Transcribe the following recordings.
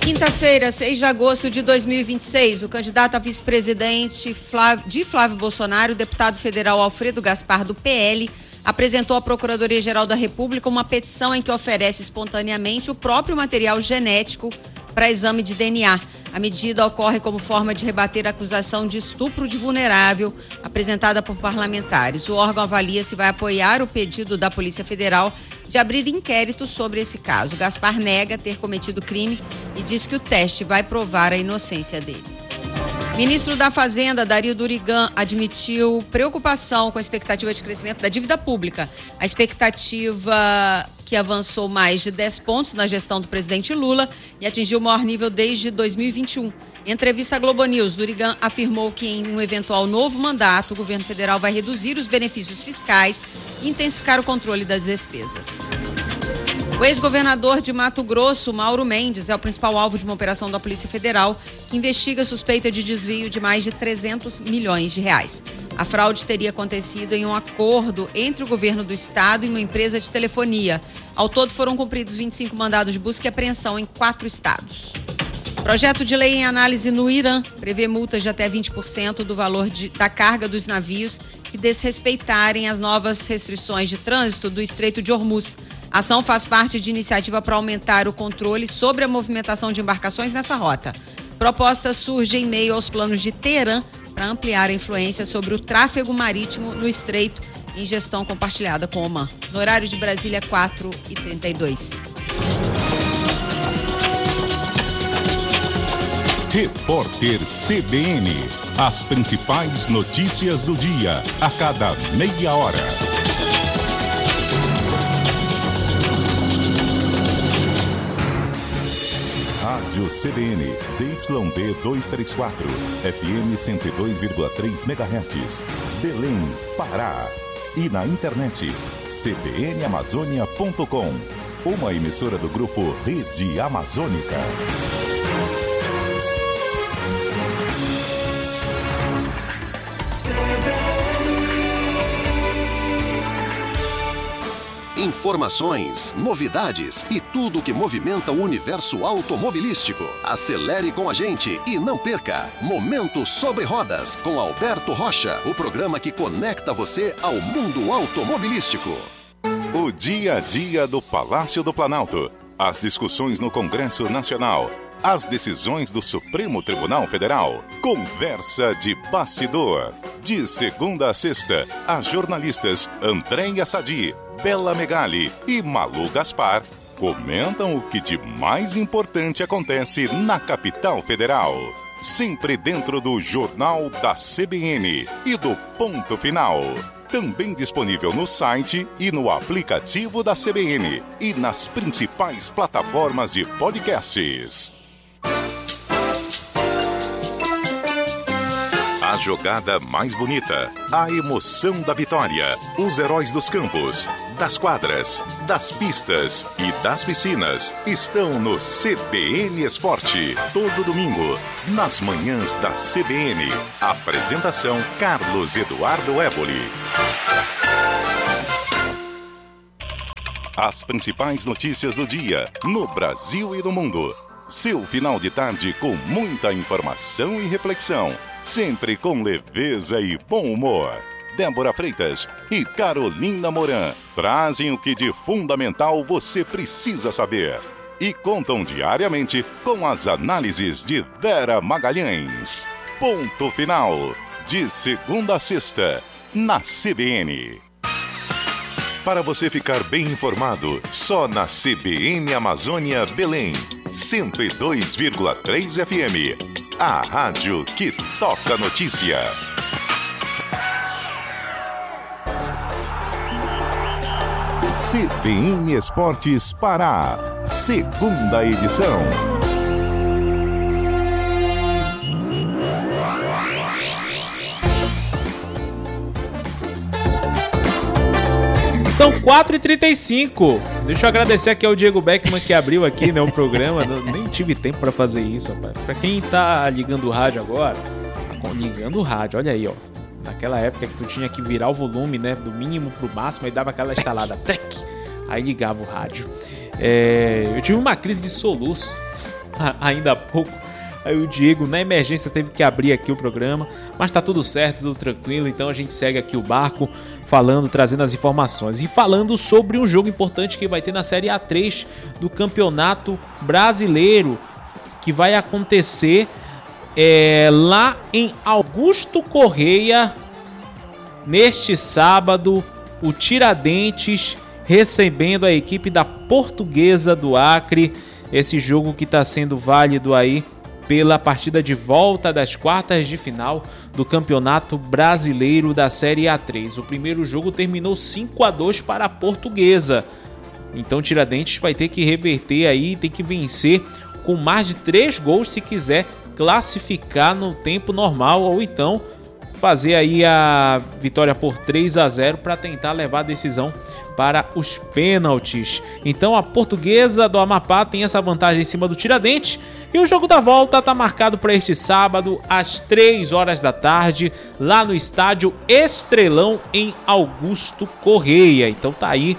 Quinta-feira, 6 de agosto de 2026, o candidato a vice-presidente de Flávio Bolsonaro, o deputado federal Alfredo Gaspar, do PL, apresentou à Procuradoria-Geral da República uma petição em que oferece espontaneamente o próprio material genético para exame de DNA. A medida ocorre como forma de rebater a acusação de estupro de vulnerável apresentada por parlamentares. O órgão avalia se vai apoiar o pedido da Polícia Federal de abrir inquérito sobre esse caso. Gaspar nega ter cometido crime e diz que o teste vai provar a inocência dele. Ministro da Fazenda, Dario Durigan, admitiu preocupação com a expectativa de crescimento da dívida pública. A expectativa que avançou mais de 10 pontos na gestão do presidente Lula e atingiu o maior nível desde 2021. Em entrevista à Globo News, Durigan afirmou que em um eventual novo mandato, o governo federal vai reduzir os benefícios fiscais e intensificar o controle das despesas. O ex-governador de Mato Grosso, Mauro Mendes, é o principal alvo de uma operação da Polícia Federal que investiga a suspeita de desvio de mais de 300 milhões de reais. A fraude teria acontecido em um acordo entre o governo do estado e uma empresa de telefonia. Ao todo foram cumpridos 25 mandados de busca e apreensão em 4 estados. Projeto de lei em análise no Irã prevê multas de até 20% do valor da carga dos navios que desrespeitarem as novas restrições de trânsito do Estreito de Hormuz. A ação faz parte de iniciativa para aumentar o controle sobre a movimentação de embarcações nessa rota. Proposta surge em meio aos planos de Teherã para ampliar a influência sobre o tráfego marítimo no Estreito em gestão compartilhada com Omã. No horário de Brasília, 4h32. Repórter CBN. As principais notícias do dia, a cada meia hora. Rádio CBN, ZYD 234, FM 102,3 MHz, Belém, Pará. E na internet, cbnamazônia.com, uma emissora do grupo Rede Amazônica. Informações, novidades e tudo que movimenta o universo automobilístico. Acelere com a gente e não perca Momento Sobre Rodas com Alberto Rocha, o programa que conecta você ao mundo automobilístico. O dia a dia do Palácio do Planalto, as discussões no Congresso Nacional, as decisões do Supremo Tribunal Federal. Conversa de bastidor. De segunda a sexta, as jornalistas Andréia Sadi, Bela Megali e Malu Gaspar comentam o que de mais importante acontece na capital federal. Sempre dentro do Jornal da CBN e do Ponto Final. Também disponível no site e no aplicativo da CBN e nas principais plataformas de podcasts. A jogada mais bonita, a emoção da vitória, os heróis dos campos, das quadras, das pistas e das piscinas estão no CBN Esporte. Todo domingo, nas manhãs da CBN. Apresentação Carlos Eduardo Éboli. As principais notícias do dia, no Brasil e no mundo. Seu final de tarde com muita informação e reflexão. Sempre com leveza e bom humor. Débora Freitas e Carolina Moran trazem o que de fundamental você precisa saber. E contam diariamente com as análises de Vera Magalhães. Ponto Final. De segunda a sexta, na CBN. Para você ficar bem informado, só na CBN Amazônia Belém. 102,3 FM. A rádio que toca notícia. CBN Esportes Pará, segunda edição. São 4h35. Deixa eu agradecer aqui ao Diego Beckman que abriu aqui, né, o programa. Nem tive tempo pra fazer isso, rapaz. Pra quem tá ligando o rádio agora, ligando o rádio, olha aí, ó. Naquela época que tu tinha que virar o volume, né, do mínimo pro máximo, aí dava aquela estalada, tec, aí ligava o rádio. Eu tive uma crise de soluço ainda há pouco. Aí o Diego, na emergência, teve que abrir aqui o programa, mas tá tudo certo, tudo tranquilo, então a gente segue aqui o barco, falando, trazendo as informações. E falando sobre um jogo importante que vai ter na Série A3 do Campeonato Brasileiro, que vai acontecer lá em Augusto Correia, neste sábado, o Tiradentes recebendo a equipe da Portuguesa do Acre, esse jogo que está sendo válido aí pela partida de volta das quartas de final do Campeonato Brasileiro da Série A3. O primeiro jogo terminou 5-2 para a Portuguesa. Então Tiradentes vai ter que reverter aí, tem que vencer com mais de 3 gols se quiser classificar no tempo normal, ou então fazer aí a vitória por 3-0 para tentar levar a decisão para os pênaltis. Então a Portuguesa do Amapá tem essa vantagem em cima do Tiradentes. E o jogo da volta está marcado para este sábado, às 3 horas da tarde, lá no estádio Estrelão, em Augusto Correia. Então tá aí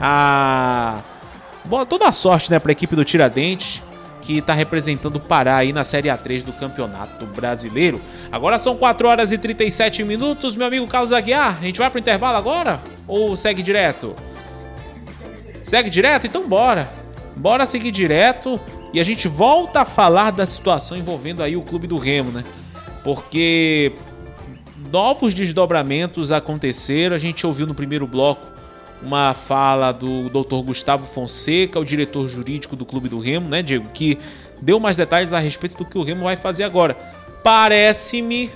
toda a sorte, né, para a equipe do Tiradentes, que está representando o Pará aí na Série A3 do Campeonato Brasileiro. Agora são 4 horas e 37 minutos, meu amigo Carlos Aguiar. A gente vai para o intervalo agora? Ou segue direto? Segue direto? Então bora. Bora seguir direto. E a gente volta a falar da situação envolvendo aí o Clube do Remo, né? Porque novos desdobramentos aconteceram. A gente ouviu no primeiro bloco uma fala do Dr. Gustavo Fonseca, o diretor jurídico do Clube do Remo, né, Diego? Que deu mais detalhes a respeito do que o Remo vai fazer agora. Parece-me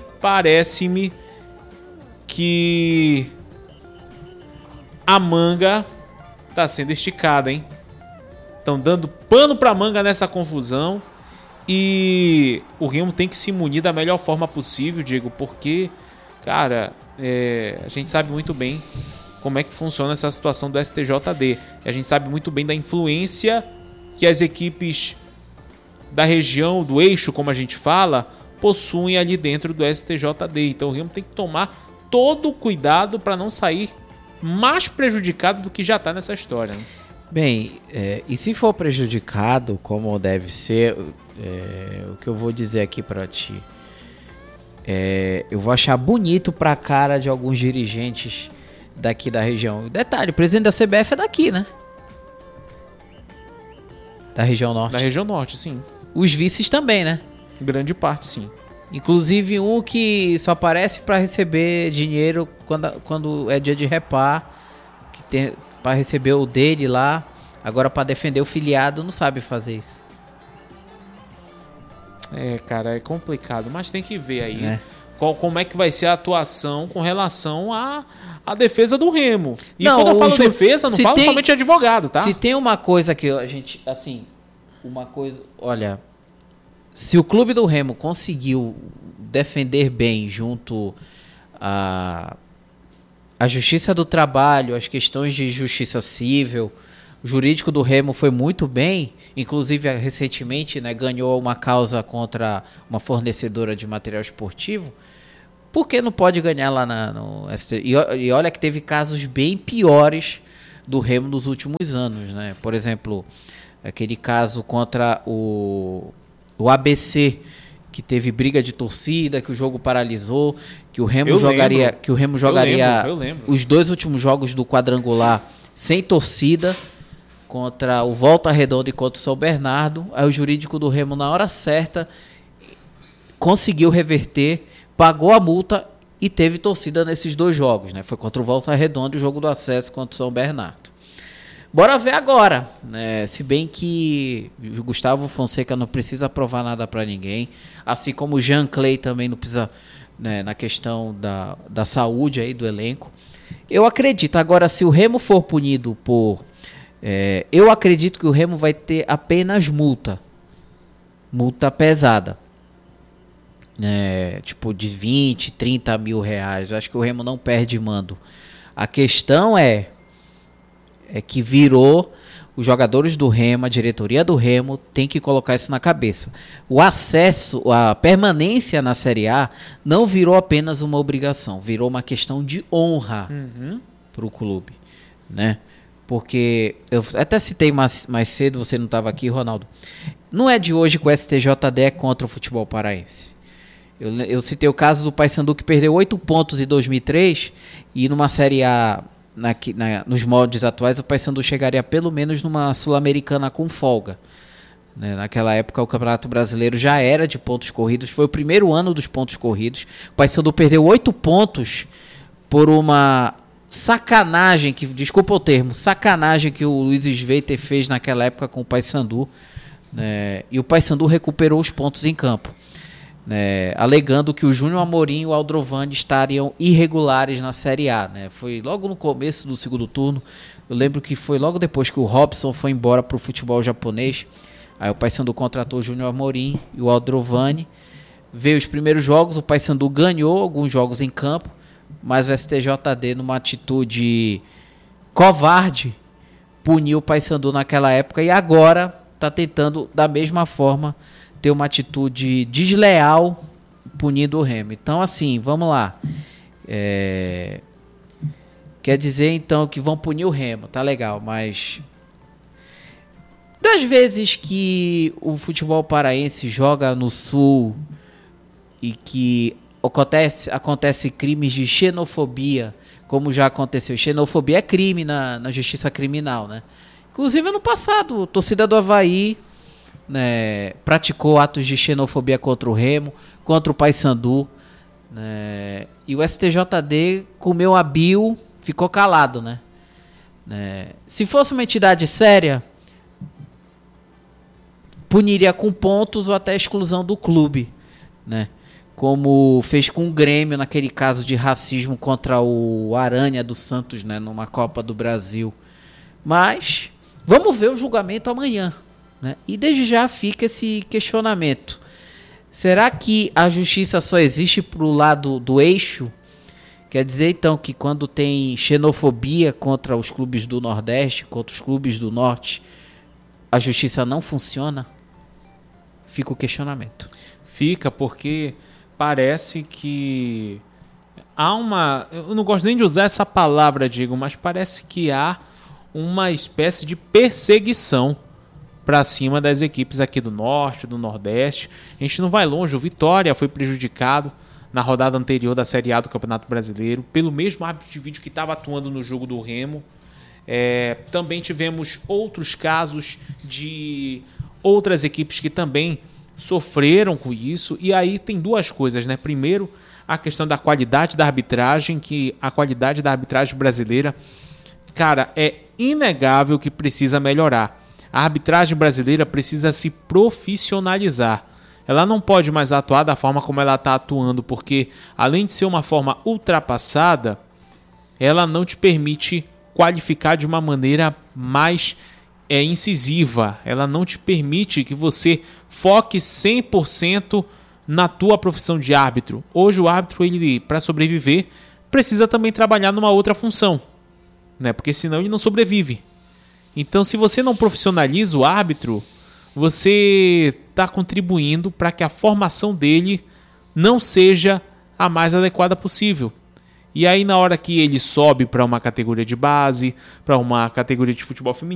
que a manga tá sendo esticada, hein? Estão dando pano pra manga nessa confusão e o Remo tem que se munir da melhor forma possível, Diego, porque, cara, a gente sabe muito bem como é que funciona essa situação do STJD. A gente sabe muito bem da influência que as equipes da região, do eixo, como a gente fala, possuem ali dentro do STJD. Então o Remo tem que tomar todo o cuidado para não sair mais prejudicado do que já está nessa história, né? Bem, e se for prejudicado, como deve ser, o que eu vou dizer aqui para ti, eu vou achar bonito pra cara de alguns dirigentes daqui da região. Detalhe, o presidente da CBF é daqui, né? Da região norte. Da região norte, sim. Os vices também, né? Grande parte, sim. Inclusive um que só aparece para receber dinheiro quando é dia de repar, que tem para receber o dele lá, agora para defender o filiado não sabe fazer isso. Cara, é complicado, mas tem que ver aí como é que vai ser a atuação com relação à defesa do Remo. E não, quando eu falo defesa, não falo somente de advogado, tá? Se tem uma coisa que a gente, assim, olha, se o Clube do Remo conseguiu defender bem junto a Justiça do Trabalho, as questões de justiça civil, o jurídico do Remo foi muito bem, inclusive recentemente, né, ganhou uma causa contra uma fornecedora de material esportivo. Por que não pode ganhar lá no STF? E olha que teve casos bem piores do Remo nos últimos anos, né? Por exemplo, aquele caso contra o ABC, que teve briga de torcida, que o jogo paralisou, que o Remo jogaria os 2 últimos jogos do quadrangular sem torcida, contra o Volta Redonda e contra o São Bernardo. Aí o jurídico do Remo, na hora certa, conseguiu reverter, pagou a multa e teve torcida nesses 2 jogos, né? Foi contra o Volta Redonda e o jogo do acesso contra o São Bernardo. Bora ver agora, né? Se bem que o Gustavo Fonseca não precisa provar nada para ninguém, assim como o Jean Clay também não precisa, né, na questão da saúde aí do elenco. Eu acredito, agora se o Remo for punido por... eu acredito que o Remo vai ter apenas multa pesada, tipo de 20, 30 mil reais. Eu acho que o Remo não perde mando. A questão é que virou, os jogadores do Remo, a diretoria do Remo tem que colocar isso na cabeça. O acesso, a permanência na Série A não virou apenas uma obrigação, virou uma questão de honra para o clube, né? Porque eu até citei mais cedo, você não estava aqui, Ronaldo. Não é de hoje que o STJD é contra o futebol paraense. Eu citei o caso do Paysandu, que perdeu 8 pontos em 2003 e numa Série A, nos moldes atuais, o Paysandu chegaria pelo menos numa Sul-Americana com folga. Naquela época o Campeonato Brasileiro já era de pontos corridos, foi o primeiro ano dos pontos corridos. O Paysandu perdeu 8 pontos por uma sacanagem, desculpa o termo, sacanagem que o Luiz Sveiter fez naquela época com o Paysandu, e o Paysandu recuperou os pontos em campo, alegando que o Júnior Amorim e o Aldrovani estariam irregulares na Série A. Foi logo no começo do segundo turno, eu lembro que foi logo depois que o Robson foi embora para o futebol japonês. Aí o Paysandu contratou o Júnior Amorim e o Aldrovani. Veio os primeiros jogos, o Paysandu ganhou alguns jogos em campo, mas o STJD, numa atitude covarde, puniu o Paysandu naquela época e agora está tentando, da mesma forma, ter uma atitude desleal punindo o Remo. Então, assim, vamos lá. Quer dizer, então, que vão punir o Remo, tá legal, mas... Das vezes que o futebol paraense joga no Sul e que acontece crimes de xenofobia, como já aconteceu. Xenofobia é crime na justiça criminal, né? Inclusive, ano passado, a torcida do Avaí praticou atos de xenofobia contra o Remo, contra o Paysandu, e o STJD comeu a bio, ficou calado, Se fosse uma entidade séria, puniria com pontos ou até exclusão do clube, como fez com o Grêmio naquele caso de racismo contra o Aranha do Santos, numa Copa do Brasil. Mas vamos ver o julgamento amanhã, e desde já fica esse questionamento: será que a justiça só existe para o lado do eixo? Quer dizer então que quando tem xenofobia contra os clubes do Nordeste, contra os clubes do Norte, a justiça não funciona? Fica o questionamento. Fica, porque parece que há uma... Eu não gosto nem de usar essa palavra, Diego, mas parece que há uma espécie de perseguição para cima das equipes aqui do Norte, do Nordeste. A gente não vai longe, o Vitória foi prejudicado na rodada anterior da Série A do Campeonato Brasileiro pelo mesmo árbitro de vídeo que estava atuando no jogo do Remo. Também tivemos outros casos de outras equipes que também sofreram com isso. E aí tem duas coisas, Primeiro, a questão da qualidade da arbitragem, que a qualidade da arbitragem brasileira, cara, é inegável que precisa melhorar. A arbitragem brasileira precisa se profissionalizar. Ela não pode mais atuar da forma como ela está atuando, porque além de ser uma forma ultrapassada, ela não te permite qualificar de uma maneira mais incisiva. Ela não te permite que você foque 100% na tua profissão de árbitro. Hoje o árbitro, ele, para sobreviver, precisa também trabalhar numa outra função, porque senão ele não sobrevive. Então, se você não profissionaliza o árbitro, você está contribuindo para que a formação dele não seja a mais adequada possível. E aí, na hora que ele sobe para uma categoria de base, para uma categoria de futebol feminino,